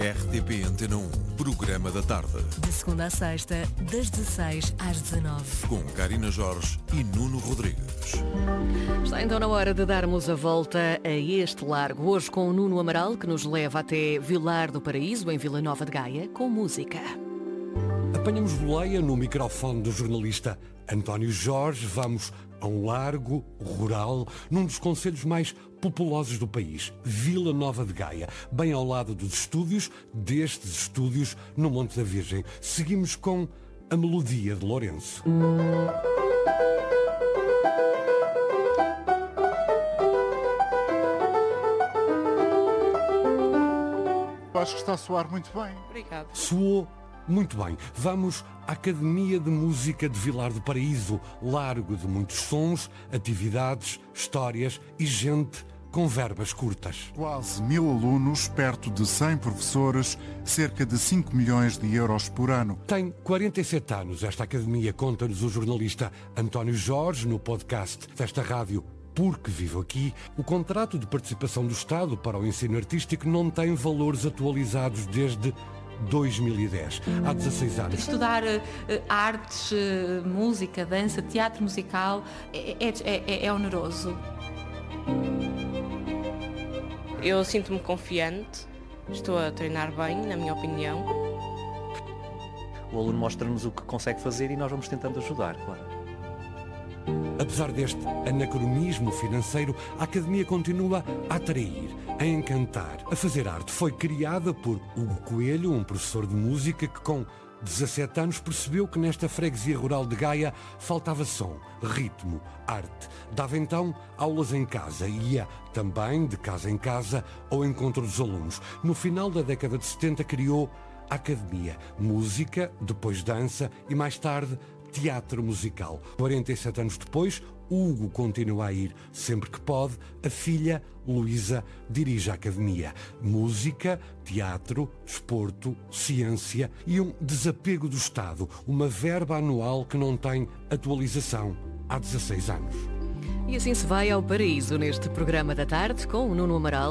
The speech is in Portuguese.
RTP Antena 1, programa da tarde. De segunda a sexta, das 16 às 19. Com Karina Jorge e Nuno Rodrigues. Está então na hora de darmos a volta a este largo. Hoje com o Nuno Amaral, que nos leva até Vilar do Paraíso, em Vila Nova de Gaia, com música. Apanhamos boleia no microfone do jornalista António Jorge. Vamos a um largo rural, num dos concelhos mais populosos do país, Vila Nova de Gaia, bem ao lado dos estúdios, destes estúdios no Monte da Virgem. Seguimos com a melodia de Lourenço. Acho que está a soar muito bem. Obrigado. Soou muito bem. Vamos à Academia de Música de Vilar do Paraíso, largo de muitos sons, atividades, histórias e gente com verbas curtas. Quase 1000 alunos, perto de 100 professores, cerca de 5 milhões de euros por ano. Tem 47 anos esta academia, conta-nos o jornalista António Jorge no podcast desta rádio Porque Vivo Aqui. O contrato de participação do Estado para o ensino artístico não tem valores atualizados desde 2010, há 16 anos. Estudar artes, música, dança, teatro musical é oneroso. Eu sinto-me confiante, estou a treinar bem, na minha opinião. O aluno mostra-nos o que consegue fazer e nós vamos tentando ajudar, claro. Apesar deste anacronismo financeiro, a Academia continua a atrair, a encantar, a fazer arte. Foi criada por Hugo Coelho, um professor de música que com 17 anos percebeu que nesta freguesia rural de Gaia faltava som, ritmo, arte. Dava então aulas em casa e ia também de casa em casa ao encontro dos alunos. No final da década de 70 criou a Academia. Música, depois dança e mais tarde teatro musical. 47 anos depois, Hugo continua a ir sempre que pode. A filha, Luísa, dirige a academia. Música, teatro, desporto, ciência e um desapego do Estado. Uma verba anual que não tem atualização há 16 anos. E assim se vai ao paraíso neste programa da tarde com o Nuno Amaral.